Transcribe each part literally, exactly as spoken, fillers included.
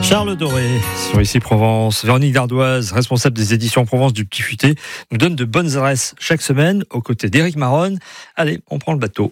Charles Doré sur Ici Provence. Véronique Dardoise, responsable des éditions Provence du Petit Futé, nous donne de bonnes adresses chaque semaine aux côtés d'Éric Maronne. Allez, on prend le bateau.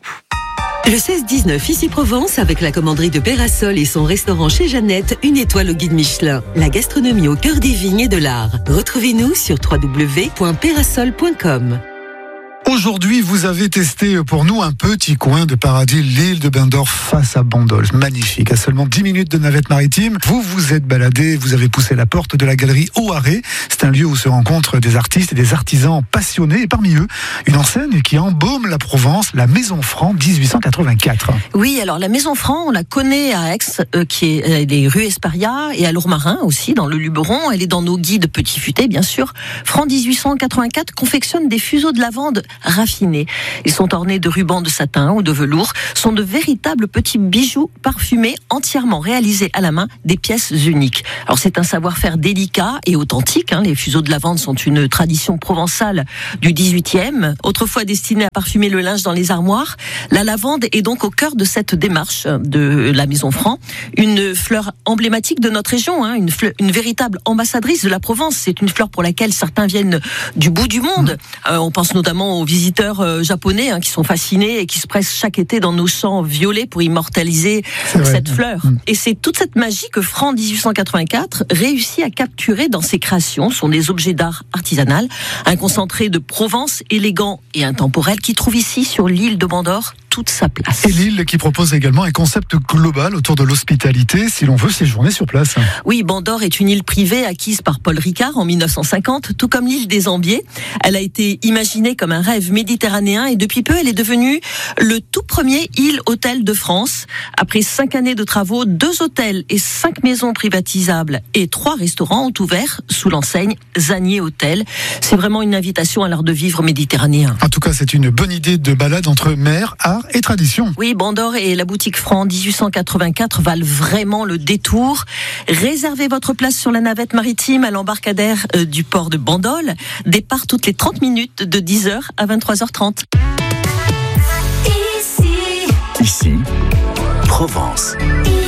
Le seize dix-neuf Ici Provence avec la commanderie de Pérasol et son restaurant chez Jeannette, une étoile au guide Michelin. La gastronomie au cœur des vignes et de l'art. Retrouvez-nous sur w w w point pérasol point com. Aujourd'hui, vous avez testé pour nous un petit coin de paradis, l'île de Bain-d'Or face à Bandol. Magnifique, à seulement dix minutes de navette maritime. Vous vous êtes baladé, vous avez poussé la porte de la galerie Auharé. C'est un lieu où se rencontrent des artistes et des artisans passionnés. Et parmi eux, une enseigne qui embaume la Provence, la Maison Franc dix-huit cent quatre-vingt-quatre. Oui, alors la Maison Franc, on la connaît à Aix, euh, qui est euh, les rues Esparia, et à Lourmarin aussi, dans le Luberon. Elle est dans nos guides Petit Futé, bien sûr. Franc dix-huit cent quatre-vingt-quatre confectionne des fuseaux de lavande raffinés. Ils sont ornés de rubans de satin ou de velours, sont de véritables petits bijoux parfumés, entièrement réalisés à la main, des pièces uniques. Alors c'est un savoir-faire délicat et authentique, hein. Les fuseaux de lavande sont une tradition provençale du dix-huitième, autrefois destinée à parfumer le linge dans les armoires. La lavande est donc au cœur de cette démarche de la Maison Franc, une fleur emblématique de notre région, hein, une, fleur, une véritable ambassadrice de la Provence. C'est une fleur pour laquelle certains viennent du bout du monde. Euh, on pense notamment aux visiteurs euh, japonais hein, qui sont fascinés et qui se pressent chaque été dans nos champs violets pour immortaliser cette fleur. Mmh. Et c'est toute cette magie que Franc dix-huit cent quatre-vingt-quatre réussit à capturer dans ses créations. Ce sont des objets d'art artisanal, un concentré de Provence élégant et intemporel qui trouve ici sur l'île de Bain-d'Or toute sa place. Et l'île qui propose également un concept global autour de l'hospitalité si l'on veut séjourner sur place. Oui, Bain-d'Or est une île privée acquise par Paul Ricard en mille neuf cent cinquante, tout comme l'île des Ambiers. Elle a été imaginée comme un rêve méditerranéen et depuis peu, elle est devenue le tout premier île-hôtel de France. Après cinq années de travaux, deux hôtels et cinq maisons privatisables et trois restaurants ont ouvert sous l'enseigne Zanier Hôtel. C'est vraiment une invitation à l'art de vivre méditerranéen. En tout cas, c'est une bonne idée de balade entre mer, art et tradition. Oui, Bain-d'Or et la boutique Franc dix-huit cent quatre-vingt-quatre valent vraiment le détour. Réservez votre place sur la navette maritime à l'embarcadère euh, du port de Bandol. Départ toutes les trente minutes de dix heures à vingt-trois heures trente. Ici, Ici Provence.